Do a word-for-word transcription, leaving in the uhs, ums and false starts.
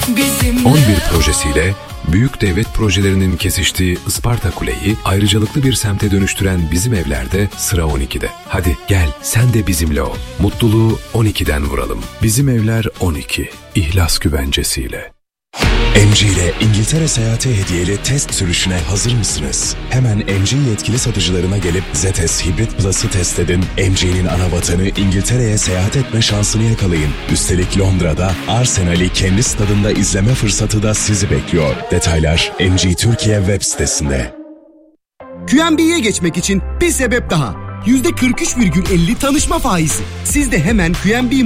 bizimle. on bir projesiyle büyük devlet projelerinin kesiştiği Isparta Kule'yi ayrıcalıklı bir semte dönüştüren Bizim Evler'de sıra on ikide. Hadi gel sen de bizimle ol. Mutluluğu on ikiden vuralım. Bizim Evler on iki. İhlas güvencesiyle. M G ile İngiltere seyahati hediyeli test sürüşüne hazır mısınız? Hemen M G yetkili satıcılarına gelip Z S Hybrid Plus'ı test edin. M G'nin ana vatanı İngiltere'ye seyahat etme şansını yakalayın. Üstelik Londra'da Arsenal'i kendi stadında izleme fırsatı da sizi bekliyor. Detaylar M G Türkiye web sitesinde. Q M B'ye geçmek için bir sebep daha. yüzde kırk üç virgül elli tanışma faizi. Siz de hemen Q M B